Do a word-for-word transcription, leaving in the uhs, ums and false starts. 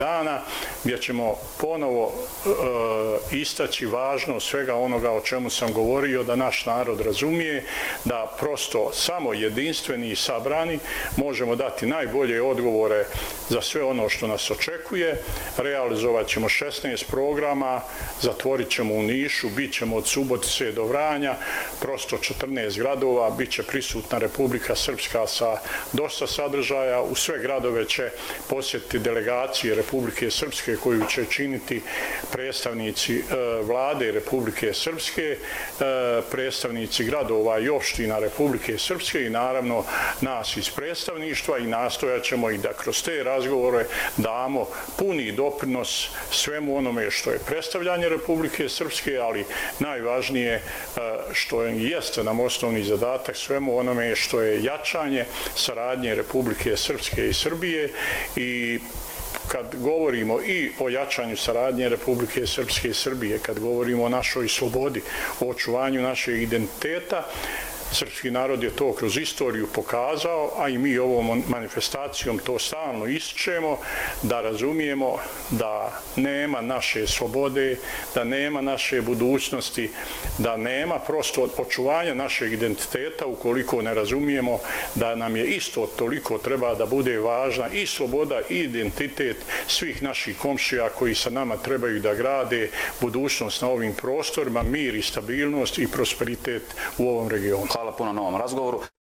dana gdje ćemo ponovo e, istaći važnost svega onoga o čemu sam govorio, da naš narod razumije, da prosto samo jedinstveni i sabrani možemo dati najbolje odgovore za sve ono što nas očekuje. Realizovat ćemo šesnaest programa, zatvorit ćemo u Nišu, bit ćemo od Subotice do Vranja, prosto četrnaest gradova, bit će prisutna Republika Srpska sa dosta sadržaja. U sve gradove će posjetiti delegacije Republike Srpske koju će činiti predstavnici e, vlade Republike Srpske, e, predstavnici gradova i opština Republike Srpske i naravno nas iz predstavništva, i nastojat ćemo i da kroz te razgovore damo puni doprinos svemu onome što je predstavljanje Republike Srpske, ali najvažnije e, što je, jeste nam osnovni zadatak, svemu onome što je jačanje saradnje Republike Srpske i Srbije. I kad govorimo i o jačanju saradnje Republike Srpske i Srbije, kad govorimo o našoj slobodi, o očuvanju našeg identiteta, srpski narod je to kroz istoriju pokazao, a i mi ovom manifestacijom to stalno ističemo, da razumijemo da nema naše slobode, da nema naše budućnosti, da nema prosto očuvanja našeg identiteta ukoliko ne razumijemo da nam je isto toliko treba da bude važna i sloboda i identitet svih naših komšija koji sa nama trebaju da grade budućnost na ovim prostorima, mir i stabilnost i prosperitet u ovom regionu. Hvala puno na ovom razgovoru.